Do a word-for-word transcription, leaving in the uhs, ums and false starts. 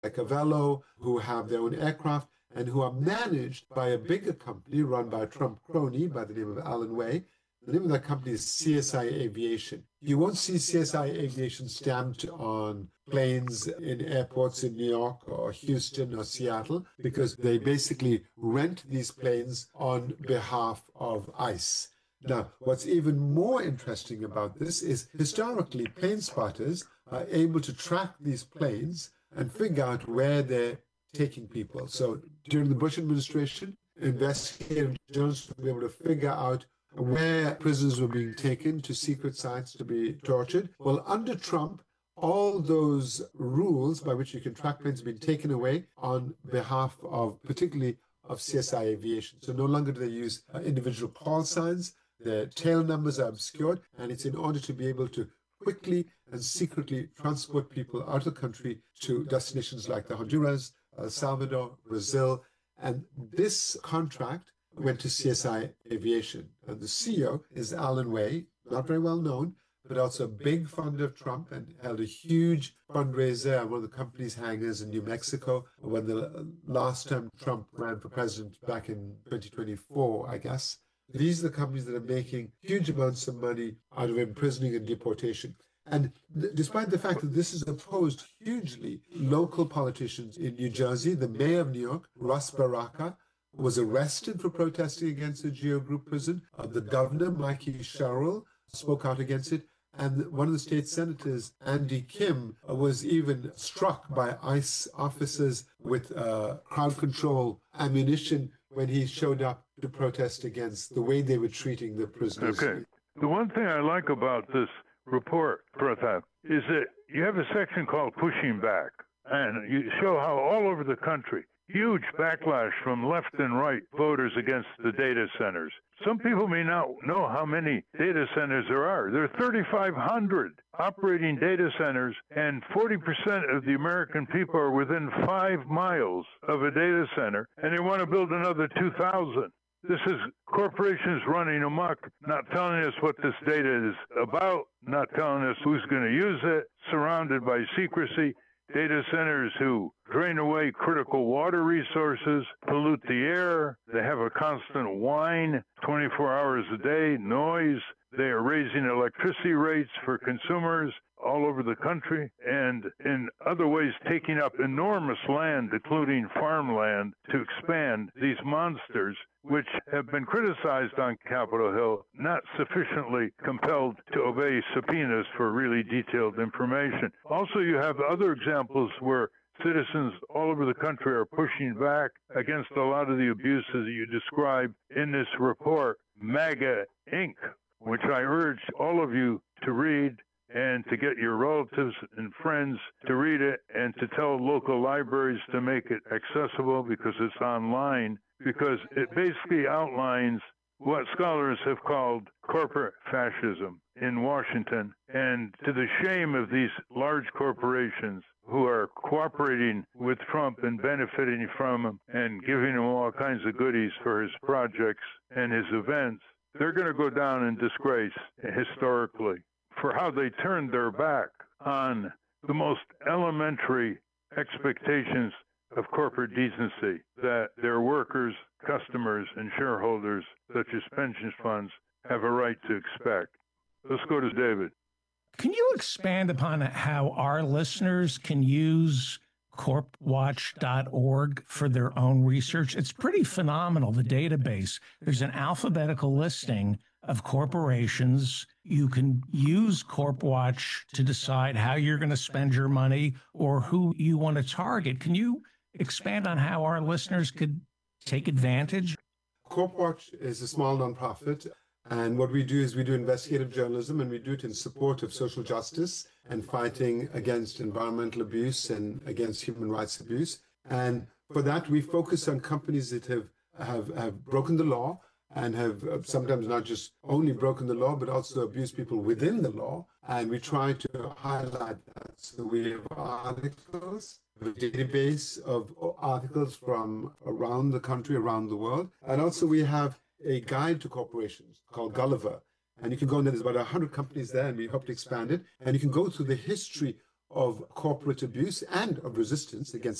like Avello, who have their own aircraft and who are managed by a bigger company run by a Trump crony by the name of Alan Way. The name of that company is C S I Aviation. You won't see C S I Aviation stamped on planes in airports in New York or Houston or Seattle because they basically rent these planes on behalf of ICE. Now, what's even more interesting about this is historically, plane spotters are able to track these planes and figure out where they're taking people. So during the Bush administration, investigative journalists were able to figure out where prisoners were being taken to secret sites to be tortured. Well, under Trump, all those rules by which you can track planes have been taken away on behalf of, particularly of C S I Aviation. So no longer do they use uh, individual call signs. Their tail numbers are obscured, and it's in order to be able to quickly and secretly transport people out of the country to destinations like the Honduras, El Salvador, Brazil. And this contract went to C S I Aviation. And the C E O is Alan Way, not very well known, but also a big funder of Trump and held a huge fundraiser at one of the company's hangars in New Mexico when the last time Trump ran for president back in twenty twenty-four, I guess. These are the companies that are making huge amounts of money out of imprisoning and deportation. And th- despite the fact that this has opposed hugely local politicians in New Jersey, the mayor of New York, Russ Baraka, was arrested for protesting against the Geo Group prison. Uh, the governor, Mikey Sherrill, spoke out against it. And one of the state senators, Andy Kim, uh, was even struck by ICE officers with uh, crowd control ammunition when he showed up to protest against the way they were treating the prisoners. Okay. The one thing I like about this report, Pratap, is that you have a section called Pushing Back, and you show how all over the country, huge backlash from left and right voters against the data centers. Some people may not know how many data centers there are. There are thirty-five hundred operating data centers, and forty percent of the American people are within five miles of a data center, and they want to build another two thousand. This is corporations running amok, not telling us what this data is about, not telling us who's going to use it, surrounded by secrecy. Data centers who drain away critical water resources, pollute the air, they have a constant whine twenty-four hours a day, noise. They are raising electricity rates for consumers all over the country, and in other ways taking up enormous land, including farmland, to expand these monsters, which have been criticized on Capitol Hill, not sufficiently compelled to obey subpoenas for really detailed information. Also, you have other examples where citizens all over the country are pushing back against a lot of the abuses that you describe in this report, MAGA Incorporated, which I urge all of you to read and to get your relatives and friends to read it and to tell local libraries to make it accessible because it's online, because it basically outlines what scholars have called corporate fascism in Washington, and to the shame of these large corporations who are cooperating with Trump and benefiting from him and giving him all kinds of goodies for his projects and his events. They're going to go down in disgrace historically for how they turned their back on the most elementary expectations of corporate decency that their workers, customers, and shareholders, such as pension funds, have a right to expect. Let's go to David. Can you expand upon how our listeners can use corp watch dot org for their own research? It's pretty phenomenal, the database. There's an alphabetical listing of corporations. You can use CorpWatch to decide how you're going to spend your money or who you want to target. Can you expand on how our listeners could take advantage? CorpWatch is a small nonprofit. And what we do is we do investigative journalism, and we do it in support of social justice and fighting against environmental abuse and against human rights abuse. And for that, we focus on companies that have, have, have broken the law and have sometimes not just only broken the law, but also abused people within the law. And we try to highlight that. So we have articles, a database of articles from around the country, around the world. And also we have a guide to corporations called Gulliver. And you can go in there, there's about one hundred companies there, and we hope to expand it. And you can go through the history of corporate abuse and of resistance against